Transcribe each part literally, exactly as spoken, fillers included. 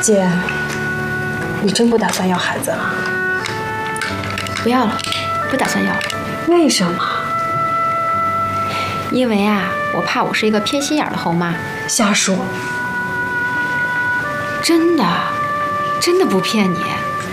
姐，你真不打算要孩子了？ 不要了，不打算要了。 为什么？ 因为啊，我怕我是一个偏心眼的后妈。 瞎说！ 真的，真的不骗你。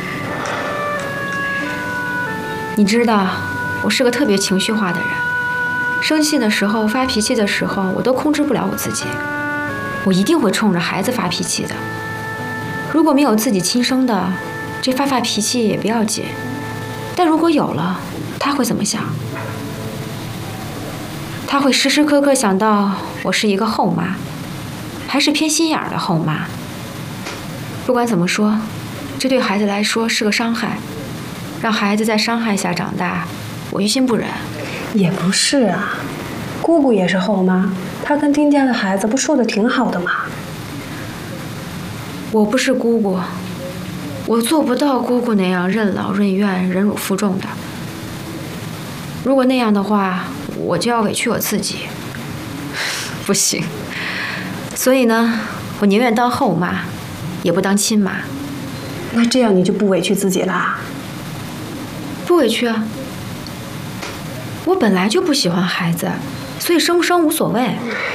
你知道，我是个特别情绪化的人，生气的时候、发脾气的时候，我都控制不了我自己。我一定会冲着孩子发脾气的。如果没有自己亲生的，这发发脾气也不要紧。但如果有了，他会怎么想？他会时时刻刻想到我是一个后妈，还是偏心眼儿的后妈。不管怎么说，这对孩子来说是个伤害，让孩子在伤害下长大，我于心不忍。 也不是啊，姑姑也是后妈，她跟丁家的孩子不处得挺好的吗？ 我不是姑姑，我做不到姑姑那样任劳任怨、忍辱负重的。如果那样的话，我就要委屈我自己，不行。所以呢，我宁愿当后妈，也不当亲妈。 那这样你就不委屈自己啦？ 不委屈啊，我本来就不喜欢孩子，所以生不生无所谓。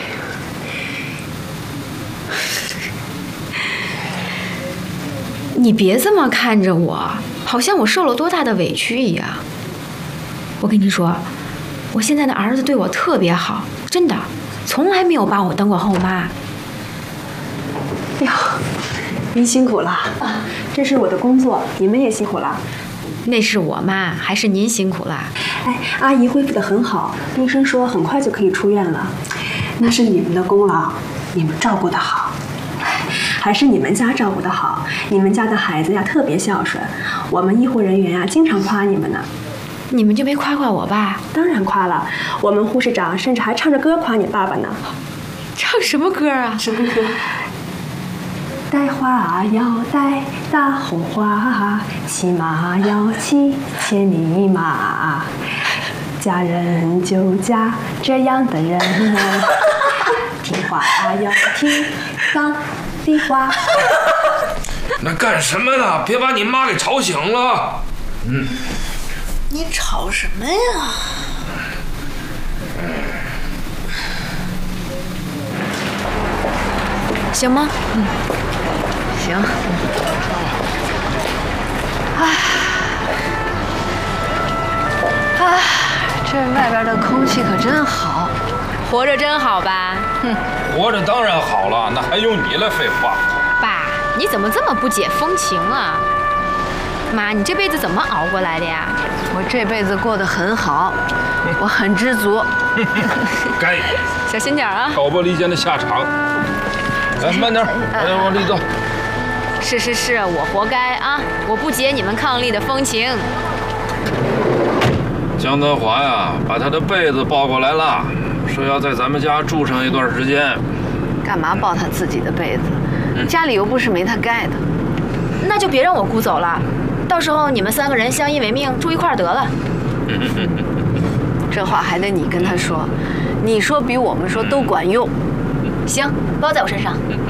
你别这么看着我，好像我受了多大的委屈一样。我跟你说，我现在的儿子对我特别好，真的，从来没有把我当过后妈。 呀，您辛苦了啊！这是我的工作，你们也辛苦了。 那是我妈，还是您辛苦啦？ 哎，阿姨恢复得很好，医生说很快就可以出院了。那是你们的功劳，你们照顾得好。还是你们家照顾得好，你们家的孩子呀特别孝顺，我们医护人员呀经常夸你们呢。 你们就没夸夸我爸？ 当然夸了，我们护士长甚至还唱着歌夸你爸爸呢。 唱什么歌啊？ 什么歌？带花要带大红花，骑马要骑千里马，嫁人就嫁这样的人，听话要听当地话。 那干什么呢？别把你妈给吵醒了。嗯， 你吵什么呀？ 行吗？ 嗯，行。唉，唉，这外边的空气可真好， 活着真好吧？ 哼， 活着当然好了，那还用你来废话？ 爸，你怎么这么不解风情啊？妈，你这辈子怎么熬过来的呀？ 我这辈子过得很好，我很知足。 该， 小心点啊！ 挑拨离间的下场。哎，慢点，哎，往里走。 是是是，我活该啊！我不解你们伉俪的风情。 江德华呀，把他的被子抱过来了，说要在咱们家住上一段时间。 干嘛抱他自己的被子？嗯、家里又不是没他盖的。 那就别让我姑走了，到时候你们三个人相依为命，住一块儿得了。 这话还得你跟他说，你说比我们说都管用。 行，包在我身上。